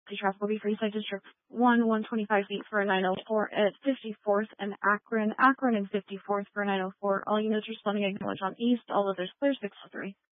The traffic will be free side District 1, 125 feet for a 904 at 54th and Akron and 54th for a 904. All units responding acknowledge on east. All others clear 603.